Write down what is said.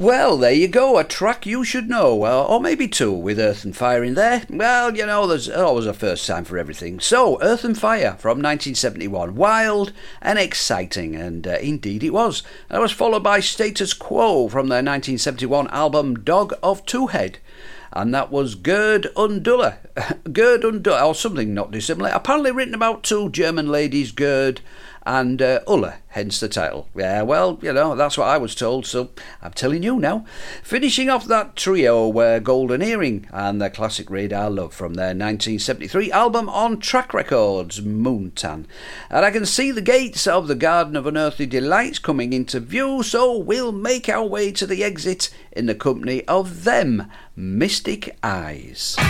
Well, there you go, a track you should know, or maybe two, with Earth and Fire in there. Well, you know, there's always a first time for everything. So, Earth and Fire from 1971, wild and exciting, and indeed it was. That was followed by Status Quo from their 1971 album Dog of Two Head. And that was Gerd Unduller, or something not dissimilar, apparently written about two German ladies, Gerd and Ulla, hence the title. Yeah, well, you know, that's what I was told, so I'm telling you now. Finishing off that trio were Golden Earring and their classic Radar Love from their 1973 album on Track Records, Moontan. And I can see the gates of the Garden of Unearthly Delights coming into view, so we'll make our way to the exit in the company of them, Mystic Eyes.